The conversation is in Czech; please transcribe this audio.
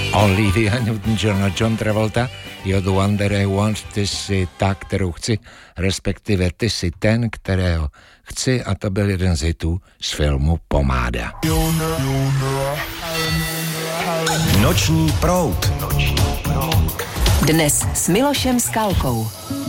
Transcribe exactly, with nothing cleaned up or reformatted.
Olivia Newton-John a John Travolta i od Wonder I Want, ty jsi ta, kterou chci, respektive ty jsi ten, kterého chci, a to byl jeden z hitů z filmu Pomáda. Noční proud. Dnes s Milošem Skalkou.